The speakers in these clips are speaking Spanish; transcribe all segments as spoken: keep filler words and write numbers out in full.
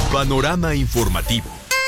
Panorama informativo.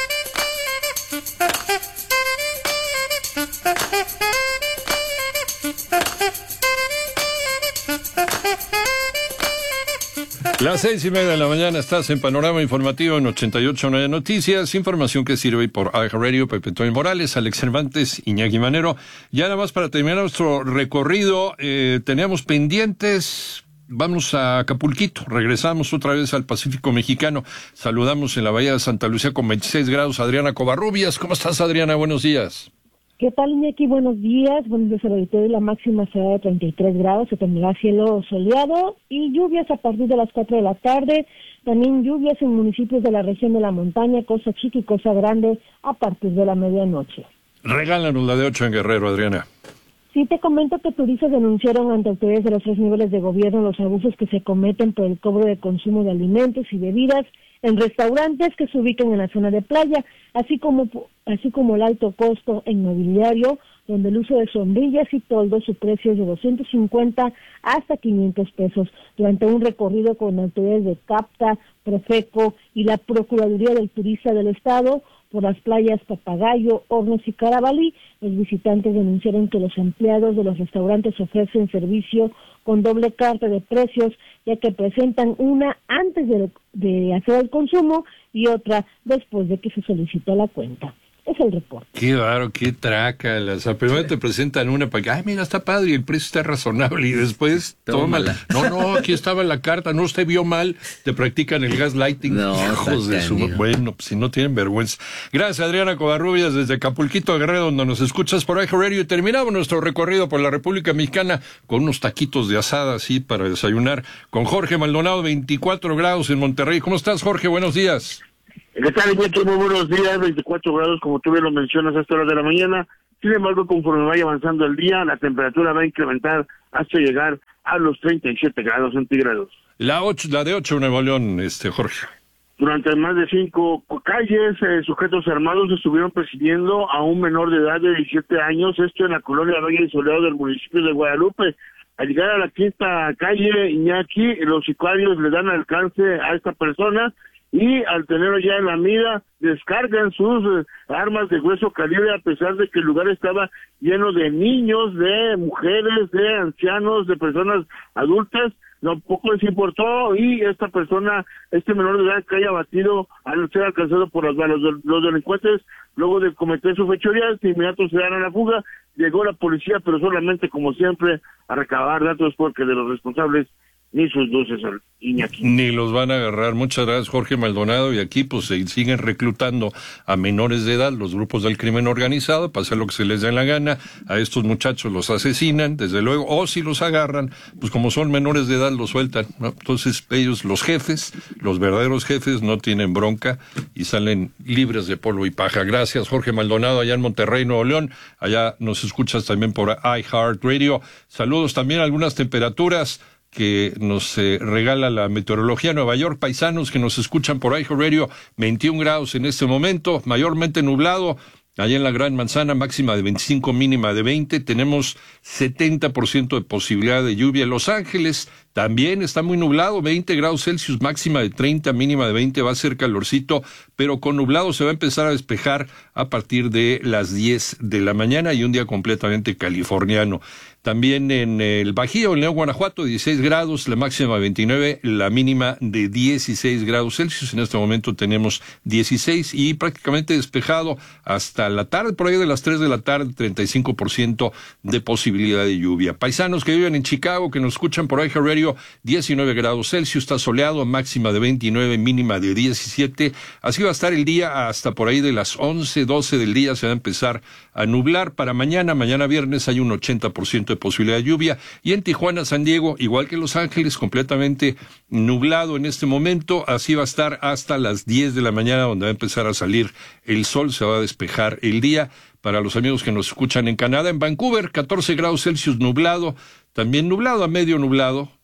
Las seis y media de la mañana estás en Panorama Informativo en ochenta y ocho punto nueve Noticias, información que sirve por iHeartRadio, Pepe Toño Morales, Alex Cervantes, Iñaki Manero. Ya nada más para terminar nuestro recorrido, eh, teníamos pendientes, vamos a Acapulquito, regresamos otra vez al Pacífico Mexicano, saludamos en la Bahía de Santa Lucía con veintiséis grados, Adriana Covarrubias. ¿Cómo estás, Adriana? Buenos días. ¿Qué tal, Iñaki? Buenos días. Buenos días, auditorio. La máxima será de treinta y tres grados. Se tendrá cielo soleado y lluvias a partir de las cuatro de la tarde. También lluvias en municipios de la región de la montaña, Cosa Chica y Cosa Grande, a partir de la medianoche. Regálanos la de ocho en Guerrero, Adriana. Sí, te comento que turistas denunciaron ante autoridades de los tres niveles de gobierno los abusos que se cometen por el cobro de consumo de alimentos y bebidas en restaurantes que se ubican en la zona de playa, así como así como el alto costo en mobiliario, donde el uso de sombrillas y toldos su precio es de doscientos cincuenta hasta quinientos pesos. Durante un recorrido con autoridades de CAPTA, Profeco y la Procuraduría del Turista del Estado por las playas Papagayo, Hornos y Carabalí, los visitantes denunciaron que los empleados de los restaurantes ofrecen servicio con doble carta de precios, ya que presentan una antes de, de hacer el consumo y otra después de que se solicitó la cuenta. Es el reporte. Qué raro, qué traca. O sea, primero te presentan una para que, ay, mira, está padre y el precio está razonable. Y después, tómala. No, no, aquí estaba la carta, no usted vio mal. Te practican el gaslighting. No, hijos de su... Bueno, pues si no tienen vergüenza. Gracias, Adriana Covarrubias, desde Acapulquito, Guerrero, donde nos escuchas por iHeartRadio. Y terminamos nuestro recorrido por la República Mexicana con unos taquitos de asada, así, para desayunar. Con Jorge Maldonado, veinticuatro grados en Monterrey. ¿Cómo estás, Jorge? Buenos días. ¿Qué tal, Iñaki? Muy buenos días, veinticuatro grados, como tú bien lo mencionas, a esta hora de la mañana. Sin embargo, conforme vaya avanzando el día, la temperatura va a incrementar hasta llegar a los treinta y siete grados centígrados. La ocho, la de ocho, Nuevo León, este, Jorge. Durante más de cinco calles, eh, sujetos armados estuvieron persiguiendo a un menor de edad de diecisiete años, esto en la colonia Valle y Soleado del municipio de Guadalupe. Al llegar a la quinta calle, Iñaki, los sicarios le dan alcance a esta persona, y al tenerlo ya en la mira, descargan sus eh, armas de grueso calibre, a pesar de que el lugar estaba lleno de niños, de mujeres, de ancianos, de personas adultas. No poco les importó, y esta persona, este menor de edad, cae abatido al ser alcanzado por las balas. Los, los delincuentes, luego de cometer su fechoría, de inmediato se dan a la fuga. Llegó la policía, pero solamente, como siempre, a recabar datos, porque de los responsables ni sus luces, Iñaki. Ni los van a agarrar. Muchas gracias, Jorge Maldonado. Y aquí pues se siguen reclutando a menores de edad los grupos del crimen organizado para hacer lo que se les dé la gana. A estos muchachos los asesinan, desde luego, o si los agarran, pues como son menores de edad los sueltan, ¿no? Entonces ellos, los jefes, los verdaderos jefes, no tienen bronca y salen libres de polvo y paja. Gracias, Jorge Maldonado, allá en Monterrey, Nuevo León. Allá nos escuchas también por iHeartRadio. Saludos también a algunas temperaturas que nos eh, regala la meteorología. Nueva York, paisanos que nos escuchan por iHeartRadio, veintiún grados en este momento, mayormente nublado. Allá en la Gran Manzana, máxima de veinticinco, mínima de veinte. Tenemos setenta por ciento de posibilidad de lluvia. En Los Ángeles también está muy nublado, veinte grados Celsius, máxima de treinta, mínima de veinte. Va a ser calorcito, pero con nublado se va a empezar a despejar a partir de las diez de la mañana y un día completamente californiano. También en el Bajío, en León, Guanajuato, dieciséis grados, la máxima de veintinueve, la mínima de dieciséis grados Celsius. En este momento tenemos dieciséis y prácticamente despejado hasta la tarde, por ahí de las tres de la tarde, treinta y cinco por ciento de posibilidad de lluvia. Paisanos que viven en Chicago, que nos escuchan por iHeartRadio, diecinueve grados Celsius, está soleado, máxima de veintinueve, mínima de diecisiete. Así va a estar el día hasta por ahí de las once, doce del día, se va a empezar a nublar. Para mañana, mañana viernes, hay un ochenta por ciento de posibilidad de lluvia. Y en Tijuana, San Diego, igual que Los Ángeles, completamente nublado en este momento. Así va a estar hasta las diez de la mañana, donde va a empezar a salir el sol, se va a despejar el día. Para los amigos que nos escuchan en Canadá, en Vancouver, catorce grados Celsius, nublado, también nublado a medio nublado,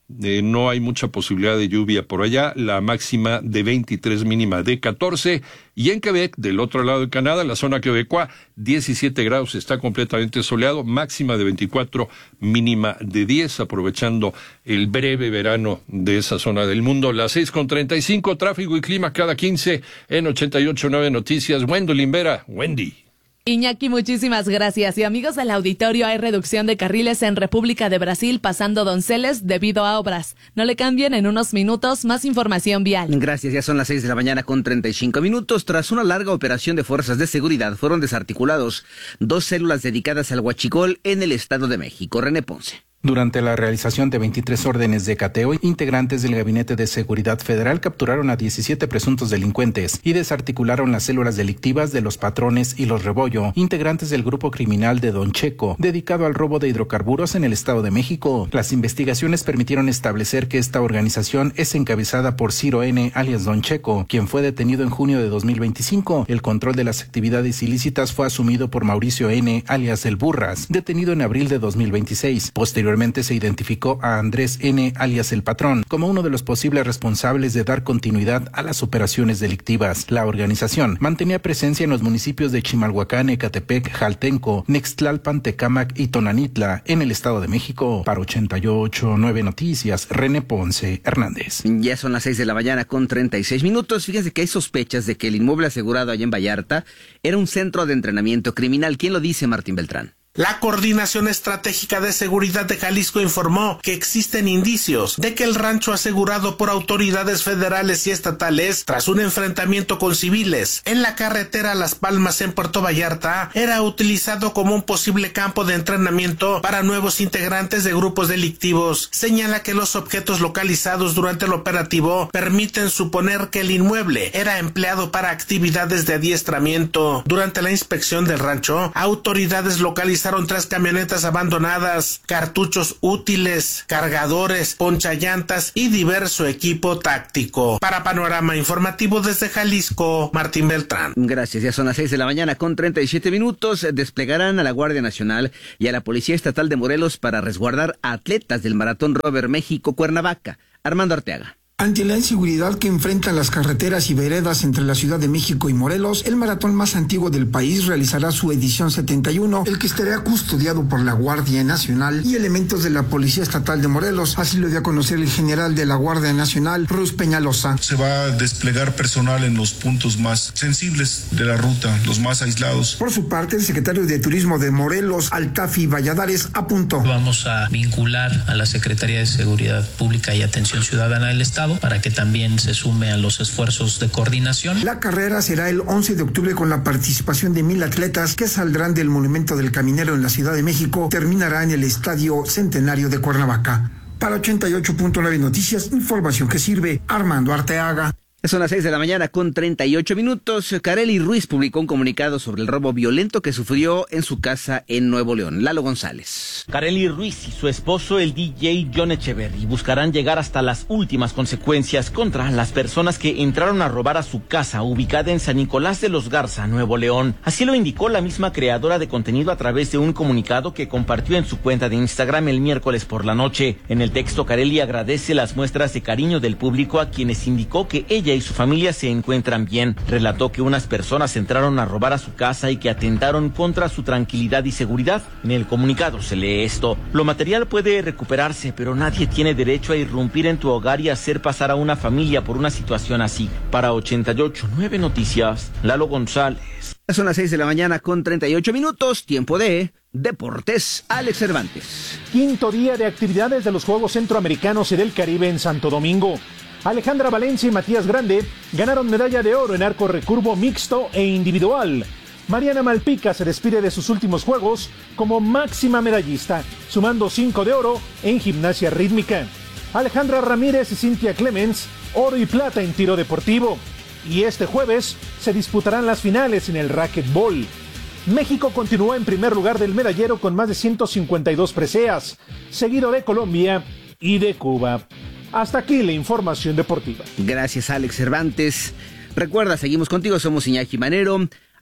Eh, no hay mucha posibilidad de lluvia por allá, la máxima de veintitrés, mínima de catorce, y en Quebec, del otro lado de Canadá, la zona quebecoa, diecisiete grados, está completamente soleado, máxima de veinticuatro, mínima de diez, aprovechando el breve verano de esa zona del mundo. Las seis con treinta y cinco, tráfico y clima cada quince en ochenta y ocho punto nueve Noticias. Wendolyn Vera, Wendy. Iñaki, muchísimas gracias. Y amigos del auditorio, hay reducción de carriles en República de Brasil pasando Donceles debido a obras. No le cambien, en unos minutos más información vial. Gracias, ya son las seis de la mañana con treinta y cinco minutos. Tras una larga operación de fuerzas de seguridad, fueron desarticulados dos células dedicadas al huachicol en el Estado de México. René Ponce. Durante la realización de veintitrés órdenes de cateo, integrantes del Gabinete de Seguridad Federal capturaron a diecisiete presuntos delincuentes y desarticularon las células delictivas de Los Patrones y Los Rebollo, integrantes del grupo criminal de Don Checo, dedicado al robo de hidrocarburos en el Estado de México. Las investigaciones permitieron establecer que esta organización es encabezada por Ciro N., alias Don Checo, quien fue detenido en junio de dos mil veinticinco. El control de las actividades ilícitas fue asumido por Mauricio N., alias El Burras, detenido en abril de dos mil veintiséis. Posteriormente, se identificó a Andrés N., alias El Patrón, como uno de los posibles responsables de dar continuidad a las operaciones delictivas. La organización mantenía presencia en los municipios de Chimalhuacán, Ecatepec, Jaltenco, Nextlalpan, Tecámac y Tonanitla, en el Estado de México. Para ochenta y ocho punto nueve Noticias, René Ponce Hernández. Ya son las seis de la mañana con treinta y seis minutos. Fíjense que hay sospechas de que el inmueble asegurado allá en Vallarta era un centro de entrenamiento criminal. ¿Quién lo dice? Martín Beltrán. La Coordinación Estratégica de Seguridad de Jalisco informó que existen indicios de que el rancho asegurado por autoridades federales y estatales, tras un enfrentamiento con civiles en la carretera Las Palmas en Puerto Vallarta, era utilizado como un posible campo de entrenamiento para nuevos integrantes de grupos delictivos. Señala que los objetos localizados durante el operativo permiten suponer que el inmueble era empleado para actividades de adiestramiento. Durante la inspección del rancho, autoridades localizadas tres camionetas abandonadas, cartuchos útiles, cargadores, ponchallantas y diverso equipo táctico. Para Panorama Informativo desde Jalisco, Martín Beltrán. Gracias, ya son las seis de la mañana con treinta y siete minutos. Desplegarán a la Guardia Nacional y a la Policía Estatal de Morelos para resguardar a atletas del Maratón Rover México-Cuernavaca. Armando Arteaga. Ante la inseguridad que enfrentan las carreteras y veredas entre la Ciudad de México y Morelos, el maratón más antiguo del país realizará su edición setenta y uno, el que estará custodiado por la Guardia Nacional y elementos de la Policía Estatal de Morelos. Así lo dio a conocer el general de la Guardia Nacional, Ruz Peñalosa. Se va a desplegar personal en los puntos más sensibles de la ruta, los más aislados. Por su parte, el secretario de Turismo de Morelos, Altafi Valladares, apuntó. Vamos a vincular a la Secretaría de Seguridad Pública y Atención Ciudadana del Estado para que también se sume a los esfuerzos de coordinación. La carrera será el once de octubre con la participación de mil atletas que saldrán del Monumento del Caminero en la Ciudad de México. Terminará en el Estadio Centenario de Cuernavaca. Para ochenta y ocho punto nueve Noticias, información que sirve, Armando Arteaga. Son las seis de la mañana con treinta y ocho minutos. Kareli Ruiz publicó un comunicado sobre el robo violento que sufrió en su casa en Nuevo León. Lalo González. Kareli Ruiz y su esposo, el D J John Echeverry, buscarán llegar hasta las últimas consecuencias contra las personas que entraron a robar a su casa ubicada en San Nicolás de los Garza, Nuevo León. Así lo indicó la misma creadora de contenido a través de un comunicado que compartió en su cuenta de Instagram el miércoles por la noche. En el texto, Kareli agradece las muestras de cariño del público, a quienes indicó que ella y su familia se encuentran bien. Relató que unas personas entraron a robar a su casa y que atentaron contra su tranquilidad y seguridad. En el comunicado se lee esto: lo material puede recuperarse, pero nadie tiene derecho a irrumpir en tu hogar y hacer pasar a una familia por una situación así. Para ochenta y ocho punto nueve Noticias, Lalo González. Son las seis de la mañana con treinta y ocho minutos, tiempo de Deportes. Alex Cervantes. Quinto día de actividades de los Juegos Centroamericanos y del Caribe en Santo Domingo. Alejandra Valencia y Matías Grande ganaron medalla de oro en arco recurvo mixto e individual. Mariana Malpica se despide de sus últimos juegos como máxima medallista, sumando cinco de oro en gimnasia rítmica. Alejandra Ramírez y Cintia Clemens, oro y plata en tiro deportivo. Y este jueves se disputarán las finales en el racquetball. México continúa en primer lugar del medallero con más de ciento cincuenta y dos preseas, seguido de Colombia y de Cuba. Hasta aquí la información deportiva. Gracias, Alex Cervantes. Recuerda, seguimos contigo, somos Iñaki Manero.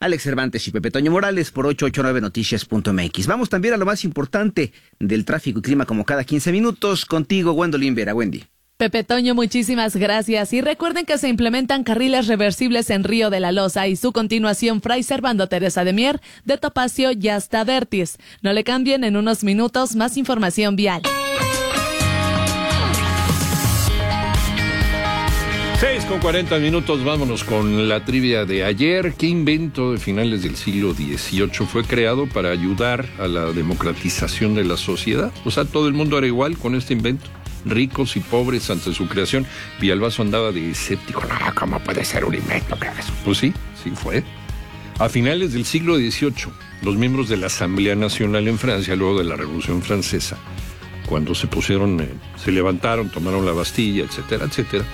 Alex Cervantes y Pepe Toño Morales por ocho ocho nueve noticias punto m x. Vamos también a lo más importante del tráfico y clima como cada quince minutos. Contigo, Gwendolyn Vera. Wendy. Pepe Toño, muchísimas gracias. Y recuerden que se implementan carriles reversibles en Río de la Loza y su continuación Fray Servando Teresa de Mier, de Topacio y hasta Vertis. No le cambien, en unos minutos más información vial. seis con cuarenta minutos, vámonos con la trivia de ayer. ¿Qué invento de finales del siglo dieciocho fue creado para ayudar a la democratización de la sociedad? O sea, todo el mundo era igual con este invento. Ricos y pobres ante su creación. Villalbazo andaba de escéptico. No, ¿cómo puede ser un invento? Pues sí, sí fue. A finales del siglo dieciocho, los miembros de la Asamblea Nacional en Francia, luego de la Revolución Francesa, cuando se pusieron, eh, se levantaron, tomaron la Bastilla, etcétera, etcétera,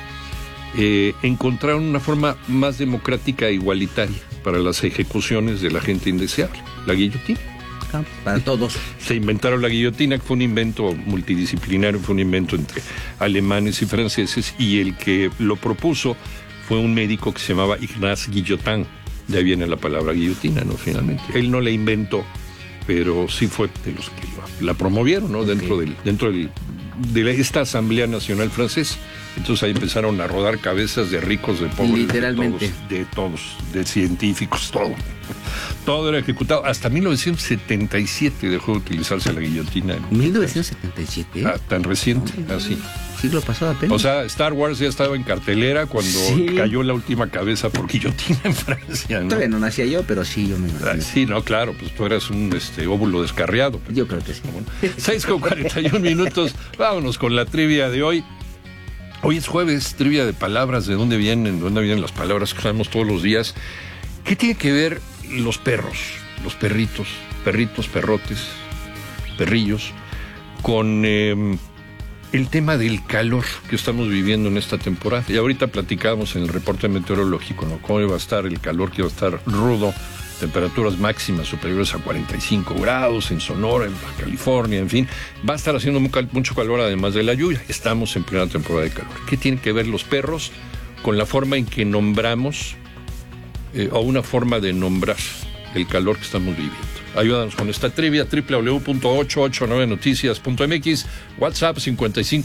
eh, encontraron una forma más democrática e igualitaria para las ejecuciones de la gente indeseable, la guillotina. Para todos. Se inventaron la guillotina, que fue un invento multidisciplinario, fue un invento entre alemanes y franceses, y el que lo propuso fue un médico que se llamaba Ignaz Guillotin. De ahí viene la palabra guillotina, ¿no? Finalmente. Él no la inventó, pero sí fue de los que la promovieron, ¿no? Okay. Dentro del, dentro del, de esta Asamblea Nacional Francesa. Entonces ahí empezaron a rodar cabezas de ricos, de pobres, literalmente, de todos, de, todos, de científicos, todo. Todo era ejecutado. Hasta mil novecientos setenta y siete dejó de utilizarse la guillotina. ¿mil novecientos setenta y siete? Ah, tan reciente, no, así. Siglo pasado apenas. O sea, Star Wars ya estaba en cartelera cuando sí. cayó la última cabeza por guillotina en Francia, ¿no? Todavía no nacía yo, pero sí, yo me imagino. Ah, sí, no, claro, pues tú eras un este, óvulo descarriado. Yo creo que sí. Bueno, seis con cuarenta y un minutos. Vámonos con la trivia de hoy. Hoy es jueves, trivia de palabras, de dónde vienen, de dónde vienen las palabras que usamos todos los días. ¿Qué tiene que ver los perros, los perritos, perritos, perrotes, perrillos, con eh, el tema del calor que estamos viviendo en esta temporada? Y ahorita platicamos en el reporte meteorológico, ¿no? Cómo iba a estar el calor, que iba a estar rudo, temperaturas máximas superiores a cuarenta y cinco grados en Sonora, en Baja California, en fin. Va a estar haciendo mucho calor además de la lluvia. Estamos en plena temporada de calor. ¿Qué tienen que ver los perros con la forma en que nombramos eh, o una forma de nombrar el calor que estamos viviendo? Ayúdanos con esta trivia, doble u doble u doble u punto ocho ocho nueve noticias punto m x, WhatsApp cincuenta y cinco